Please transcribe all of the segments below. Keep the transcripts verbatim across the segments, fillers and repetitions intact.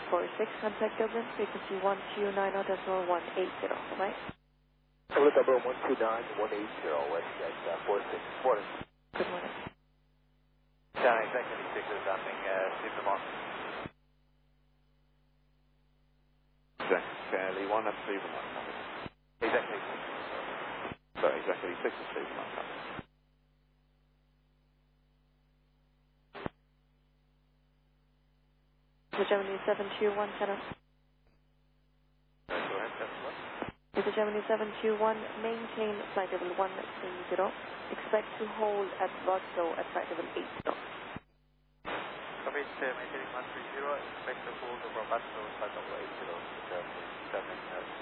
four six, contact Dublin, frequency one two nine zero decimal one eight zero, bye. Hello, Dublin one two nine one eight zero, West at uh, four six. Morning. Good morning. China executive six is landing, uh, Stephen Mark. Exactly one and three from one. Exactly. Sorry, exactly six and three from one. The Germany seven two one, set up. Go ahead, seven one. This is Germany seven two one, maintain flight level one three zero. Expect to hold at Rostow at flight level eight zero. Copy, uh, maintaining one three zero, expect to hold over Rostow, flight level eight zero, Germany seven.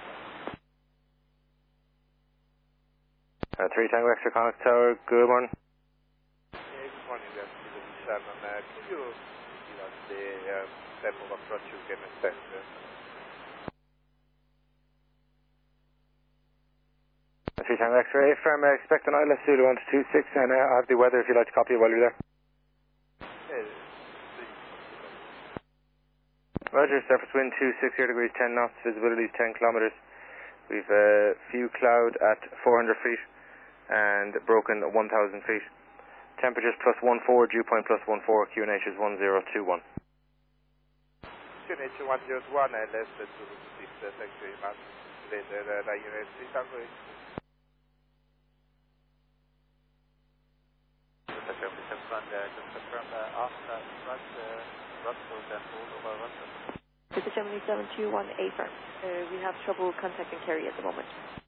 Uh, three Tango Extra Connect Tower, good morning. Yeah, good morning, uh, Stephen Sherman. Uh, could you give us the uh, type of approach you can expect? Uh, three Tango Extra, firm, uh, expect an I L S Zulu one two six, and uh, I have the weather if you'd like to copy it while you're there. yeah, Roger, surface wind two six zero degrees ten knots, visibility is ten kilometers. We've a uh, few cloud at four hundred feet and broken one thousand feet. Temperatures plus one four, dew point plus one four, Q N H is one zero two one. Q N H one zero two one, L S Zulu six, uh, thank you very much. Later, uh, nine unit three Tango Extra. Germany seven one, uh, just confirm uh, after front, uh, Rostow, then hold over Rostow. This is Germany seven two one, A firm. Uh, we have trouble contacting carrier at the moment.